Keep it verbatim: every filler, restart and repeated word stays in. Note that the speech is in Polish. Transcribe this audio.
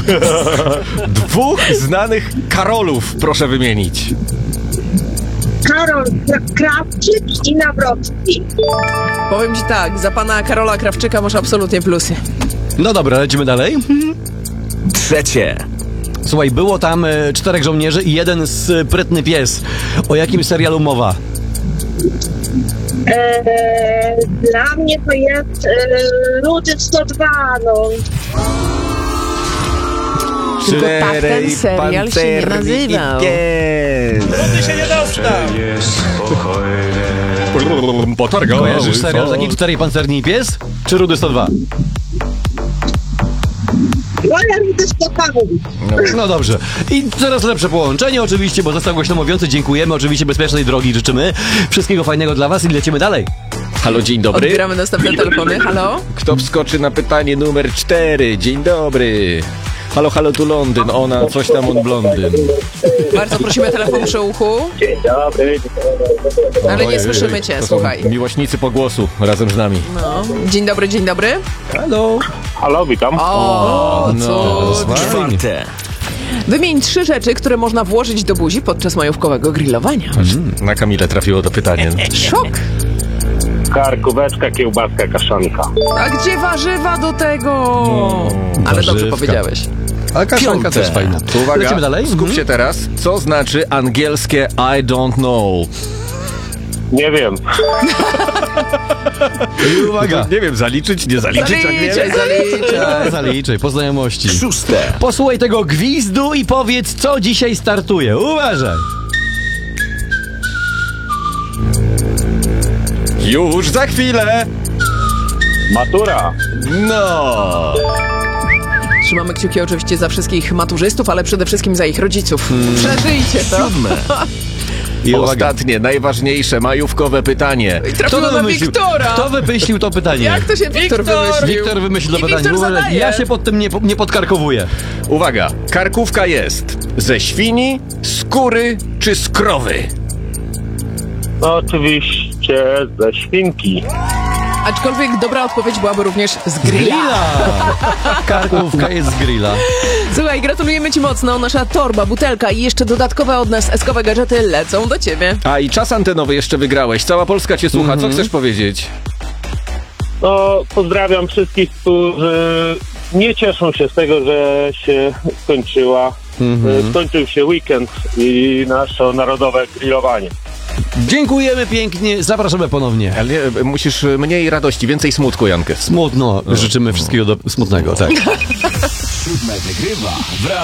Dwóch znanych Karolów proszę wymienić. Karol Krawczyk i Nawrocki. Powiem ci tak, za pana Karola Krawczyka masz absolutnie plusy. No dobra, lecimy dalej. Trzecie. Słuchaj, było tam e, czterech żołnierzy i jeden sprytny pies. O jakim serialu mowa? Eee, dla mnie to jest e, Ludy sto dwa, no. Tylko tak ten serial się nie nazywał. Ludy się nie dostał. Potarga. Kojarzysz serial taki Czterej pancerni i pies? Czy Rudy sto dwa? Ja Ludy sto dwa. No dobrze. I coraz lepsze połączenie oczywiście, bo został głośno mówiący. Dziękujemy, oczywiście bezpiecznej drogi życzymy. Wszystkiego fajnego dla was i lecimy dalej. Halo, dzień dobry. Odbieramy następne telefony. Halo? Kto wskoczy na pytanie numer cztery? Dzień dobry. Halo, halo, tu Londyn. Ona, coś tam on blondyn. Bardzo prosimy telefon przy uchu. Dzień dobry. Ale nie Ojej, słyszymy cię, to są słuchaj. miłośnicy pogłosu razem z nami. No. Dzień dobry, dzień dobry. Halo. Halo, witam. O, No, co? czwarte. Wymień trzy rzeczy, które można włożyć do buzi podczas majówkowego grillowania. Na Kamilę trafiło to pytanie. Szok. Karkóweczka, kiełbaska, kaszanka. A gdzie warzywa do tego? Ale dobrze warzywka. powiedziałeś. A kaszanka też fajna. To uwaga, Lecimy dalej. skup Mhm. się teraz. Co znaczy angielskie I don't know? Nie wiem. I uwaga. Nie wiem, zaliczyć, nie zaliczyć, jak nie Zaliczaj, zaliczaj. Zaliczaj, po znajomości. Szóste. Posłuchaj tego gwizdu i powiedz, co dzisiaj startuje. Uważaj. Już za chwilę. Matura. No. Trzymamy kciuki oczywiście za wszystkich maturzystów, ale przede wszystkim za ich rodziców. Przeżyjcie to. Siódme. I uwaga. Ostatnie, najważniejsze, majówkowe pytanie. I trafiło na Wiktora. Kto wymyślił to pytanie? Jak to się Wiktor wymyślił? Wiktor wymyślił to I pytanie. Wiktor Uważaj, zadaje. ja się pod tym nie, nie podkarkowuję. Uwaga, karkówka jest ze świni, skóry czy z krowy? No oczywiście ze świnki. Aczkolwiek dobra odpowiedź byłaby również z grilla. Grilla! Karkówka jest z grilla. Słuchaj, gratulujemy ci mocno. Nasza torba, butelka i jeszcze dodatkowe od nas eskowe gadżety lecą do ciebie. A i czas antenowy jeszcze wygrałeś. Cała Polska cię słucha. Co chcesz powiedzieć? No, pozdrawiam wszystkich, którzy nie cieszą się z tego, że się skończyła. Mhm. Skończył się weekend i nasze narodowe grillowanie. Dziękujemy pięknie, zapraszamy ponownie. Ale nie, musisz mniej radości, więcej smutku, Jankę. Smutno, życzymy wszystkiego do, smutnego, tak. Siódme wygrywa.